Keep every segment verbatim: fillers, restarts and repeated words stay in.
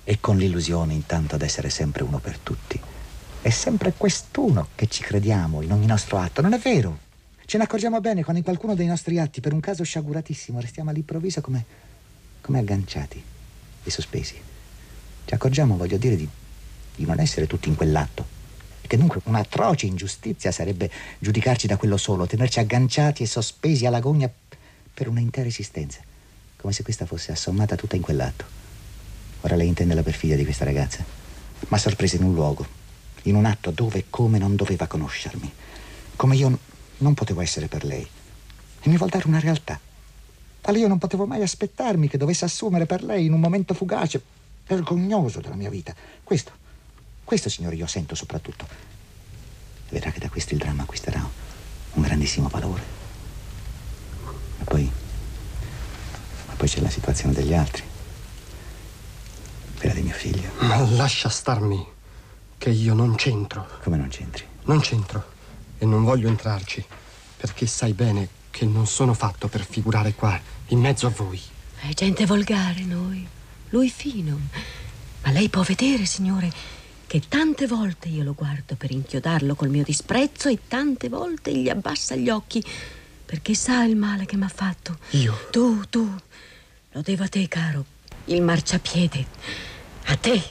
E con l'illusione intanto ad essere sempre uno per tutti. È sempre quest'uno che ci crediamo in ogni nostro atto, non è vero? Ce ne accorgiamo bene quando in qualcuno dei nostri atti, per un caso sciaguratissimo, restiamo all'improvviso come, come agganciati e sospesi. Ci accorgiamo, voglio dire, di, di non essere tutti in quell'atto. E che dunque un'atroce ingiustizia sarebbe giudicarci da quello solo, tenerci agganciati e sospesi alla gogna per una intera esistenza, come se questa fosse assommata tutta in quell'atto. Ora lei intende la perfidia di questa ragazza. Ma sorpresa in un luogo, in un atto dove e come non doveva conoscermi, come io n- non potevo essere per lei, e mi vuol dare una realtà tale io non potevo mai aspettarmi che dovesse assumere per lei in un momento fugace, vergognoso della mia vita. Questo, questo signore io sento soprattutto, e vedrà che da questo il dramma acquisterà un grandissimo valore. E poi ma poi c'è la situazione degli altri, quella di mio figlio. Ma lascia starmi, che io non c'entro. Come non c'entri? Non c'entro e non voglio entrarci, perché sai bene che non sono fatto per figurare qua, in mezzo a voi. È gente volgare noi, lui fino. Ma lei può vedere, signore, che tante volte io lo guardo per inchiodarlo col mio disprezzo e tante volte gli abbassa gli occhi perché sa il male che m'ha fatto. Io? Tu, tu, lo devo a te, caro, il marciapiede. A te.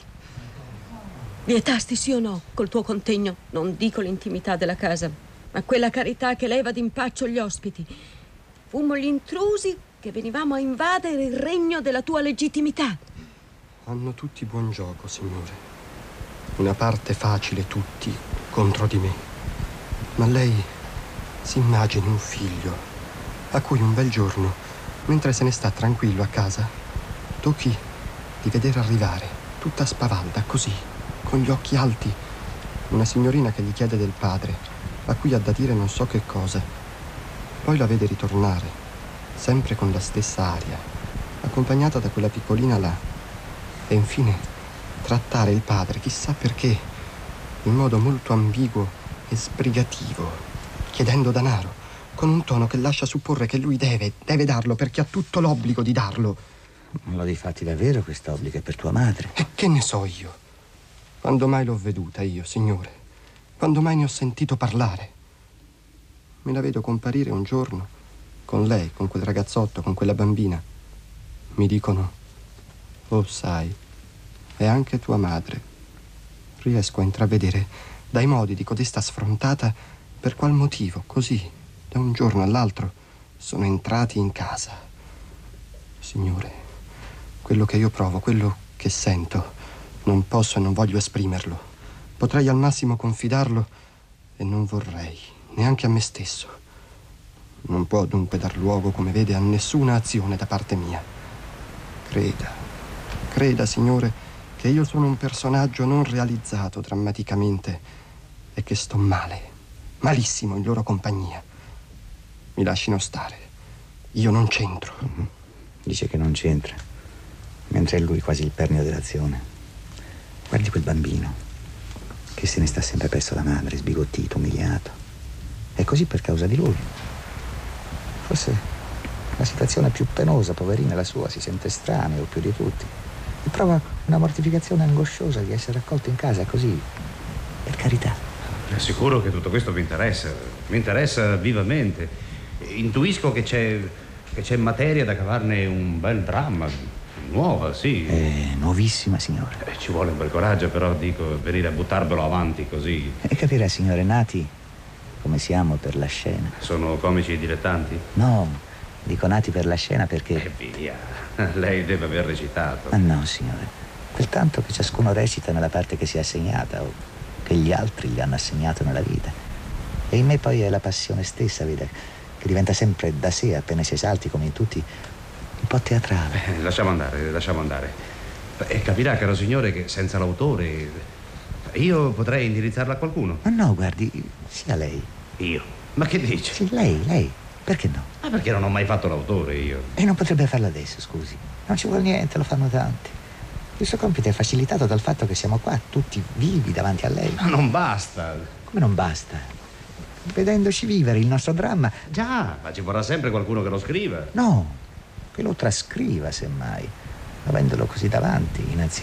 Vietasti sì o no col tuo contegno, non dico l'intimità della casa, ma quella carità che leva d'impaccio gli ospiti. Fummo gli intrusi che venivamo a invadere il regno della tua legittimità. Hanno tutti buon gioco, signore. Una parte facile tutti contro di me. Ma lei si immagini un figlio a cui un bel giorno, mentre se ne sta tranquillo a casa, tocchi di vedere arrivare tutta spavalda, così, con gli occhi alti, una signorina che gli chiede del padre, a cui ha da dire non so che cosa. Poi la vede ritornare, sempre con la stessa aria, accompagnata da quella piccolina là. E infine trattare il padre, chissà perché, in modo molto ambiguo e sbrigativo, chiedendo danaro, con un tono che lascia supporre che lui deve, deve darlo perché ha tutto l'obbligo di darlo. Non lo difatti davvero quest'obbligo, è per tua madre. E che ne so io? Quando mai l'ho veduta io, signore? Quando mai ne ho sentito parlare? Me la vedo comparire un giorno con lei, con quel ragazzotto, con quella bambina. Mi dicono: oh, sai, è anche tua madre. Riesco a intravedere dai modi di codesta sfrontata per qual motivo, così, da un giorno all'altro, sono entrati in casa. Signore, quello che io provo, quello che sento, non posso e non voglio esprimerlo. Potrei al massimo confidarlo e non vorrei, neanche a me stesso. Non può dunque dar luogo, come vede, a nessuna azione da parte mia. Creda, creda, signore, che io sono un personaggio non realizzato drammaticamente e che sto male, malissimo in loro compagnia. Mi lascino stare. Io non c'entro. Mm-hmm. Dice che non c'entra, mentre è lui quasi il pernio dell'azione. Guardi quel bambino, che se ne sta sempre presso la madre, sbigottito, umiliato. È così per causa di lui. Forse la situazione più penosa, poverina, la sua, si sente estraneo più di tutti. E prova una mortificazione angosciosa di essere accolto in casa così, per carità. È sicuro che tutto questo mi interessa, mi interessa vivamente. Intuisco che c'è, che c'è materia da cavarne un bel dramma, nuova, sì. È nuovissima, signore. Eh, ci vuole un bel coraggio, però, dico, venire a buttarvelo avanti così. E capirà, signore, nati come siamo per la scena. Sono comici dilettanti? No, dico nati per la scena perché... Eh via, lei deve aver recitato. Ma no, signore, quel tanto che ciascuno recita nella parte che si è assegnata o che gli altri gli hanno assegnato nella vita. E in me poi è la passione stessa, vede, che diventa sempre da sé, appena si esalti, come in tutti, un po' teatrale. Eh, lasciamo andare, lasciamo andare. E capirà, caro signore, che senza l'autore io potrei indirizzarla a qualcuno. Ma no, guardi, sia lei. Io? Ma che dice? Sì, lei, lei. Perché no? Ma perché non ho mai fatto l'autore io? E non potrebbe farlo adesso, scusi. Non ci vuole niente, lo fanno tanti. Il suo compito è facilitato dal fatto che siamo qua, tutti vivi davanti a lei. Ma non basta. Come non basta? Vedendoci vivere il nostro dramma. Già, ma ci vorrà sempre qualcuno che lo scriva. No, che lo trascriva, semmai, avendolo così davanti, in azione.